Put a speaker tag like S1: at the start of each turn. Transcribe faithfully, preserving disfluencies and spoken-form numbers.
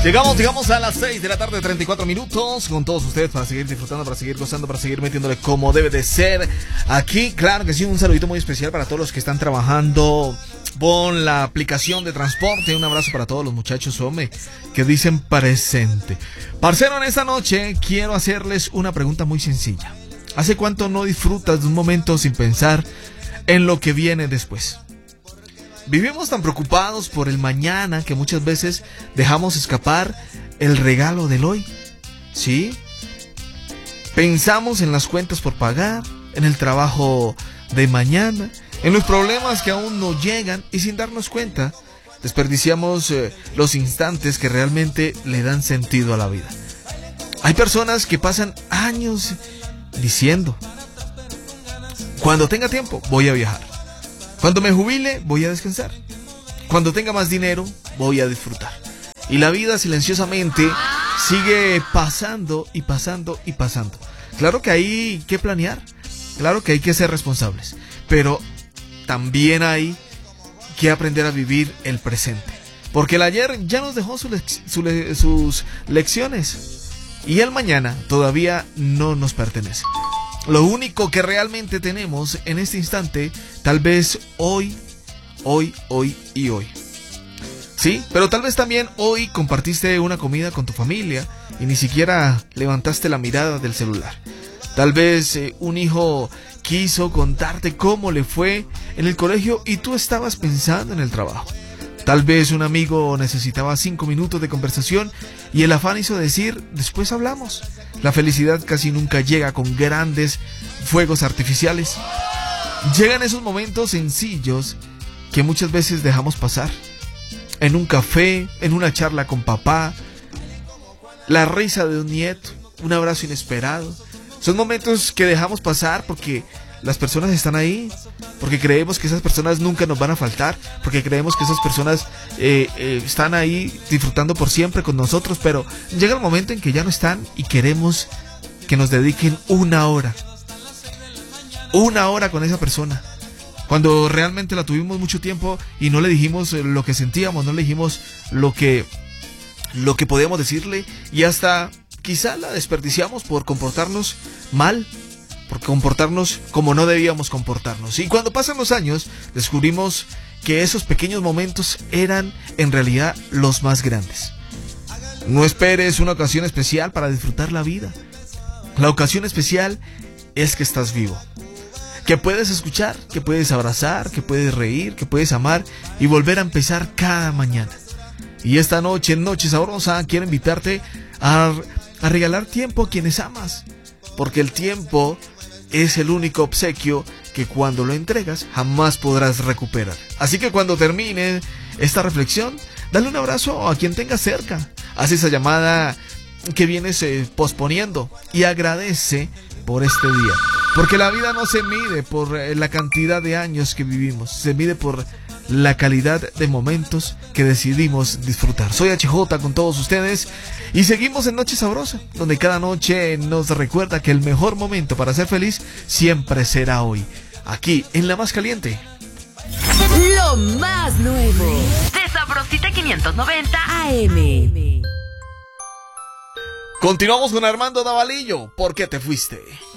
S1: Llegamos, llegamos a las seis de la tarde, treinta y cuatro minutos, con todos ustedes para seguir disfrutando, para seguir gozando, para seguir metiéndole como debe de ser. Aquí, claro que sí, un saludito muy especial para todos los que están trabajando con la aplicación de transporte. Un abrazo para todos los muchachos, hombre, que dicen presente. Parcero, en esta noche quiero hacerles una pregunta muy sencilla. ¿Hace cuánto no disfrutas de un momento sin pensar en lo que viene después? Vivimos tan preocupados por el mañana que muchas veces dejamos escapar el regalo del hoy. ¿Sí? Pensamos en las cuentas por pagar, en el trabajo de mañana, en los problemas que aún no llegan, y sin darnos cuenta desperdiciamos eh, los instantes que realmente le dan sentido a la vida. Hay personas que pasan años diciendo: cuando tenga tiempo voy a viajar, cuando me jubile voy a descansar, cuando tenga más dinero voy a disfrutar. Y la vida silenciosamente sigue pasando y pasando y pasando. Claro que hay que planear, claro que hay que ser responsables, pero también hay que aprender a vivir el presente, porque el ayer ya nos dejó su lec- su le- sus lecciones y el mañana todavía no nos pertenece. Lo único que realmente tenemos en este instante, tal vez hoy, hoy, hoy y hoy. Sí, pero tal vez también hoy compartiste una comida con tu familia y ni siquiera levantaste la mirada del celular. Tal vez eh, un hijo quiso contarte cómo le fue en el colegio y tú estabas pensando en el trabajo. Tal vez un amigo necesitaba cinco minutos de conversación y el afán hizo decir: después hablamos. La felicidad casi nunca llega con grandes fuegos artificiales. Llegan esos momentos sencillos que muchas veces dejamos pasar. En un café, en una charla con papá, la risa de un nieto, un abrazo inesperado. Son momentos que dejamos pasar porque las personas están ahí, porque creemos que esas personas nunca nos van a faltar, porque creemos que esas personas eh, eh, están ahí disfrutando por siempre con nosotros, pero llega el momento en que ya no están y queremos que nos dediquen una hora, una hora con esa persona, cuando realmente la tuvimos mucho tiempo y no le dijimos lo que sentíamos, no le dijimos lo que, lo que podíamos decirle, y hasta quizá la desperdiciamos por comportarnos mal, por comportarnos como no debíamos comportarnos. Y cuando pasan los años, descubrimos que esos pequeños momentos eran en realidad los más grandes. No esperes una ocasión especial para disfrutar la vida. La ocasión especial es que estás vivo, que puedes escuchar, que puedes abrazar, que puedes reír, que puedes amar y volver a empezar cada mañana. Y esta noche, en Noche Sabrosa, quiero invitarte a, a regalar tiempo a quienes amas, porque el tiempo es el único obsequio que cuando lo entregas jamás podrás recuperar. Así que cuando termine esta reflexión, dale un abrazo a quien tengas cerca. Haz esa llamada que vienes eh, posponiendo y agradece por este día. Porque la vida no se mide por eh, la cantidad de años que vivimos, se mide por la calidad de momentos que decidimos disfrutar. Soy H J con todos ustedes y seguimos en Noche Sabrosa, donde cada noche nos recuerda que el mejor momento para ser feliz siempre será hoy, aquí en La Más Caliente.
S2: Lo más nuevo de Sabrosita quinientos noventa A M.
S1: Continuamos con Armando Davalillo. ¿Por qué te fuiste?